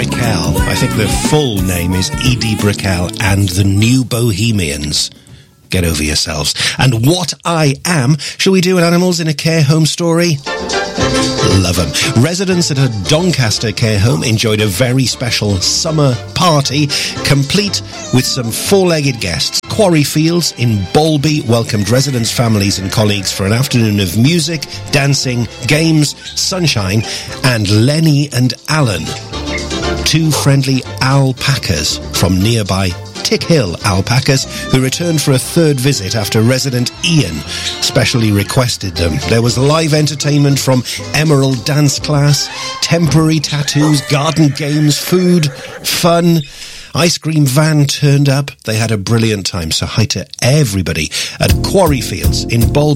Brickell. I think the full name is Edie Brickell and the New Bohemians. Get over yourselves. And What I Am. Shall we do an Animals in a Care Home story? Love them. Residents at a Doncaster care home enjoyed a very special summer party, complete with some four-legged guests. Quarry Fields in Bolby welcomed residents, families and colleagues for an afternoon of music, dancing, games, sunshine, and Lenny and Alan, two friendly alpacas from nearby Tick Hill alpacas, who returned for a third visit after resident Ian specially requested them. There was live entertainment from Emerald dance class, temporary tattoos, garden games, food, fun. Ice cream van turned up. They had a brilliant time, so hi to everybody at Quarry Fields in Bolby.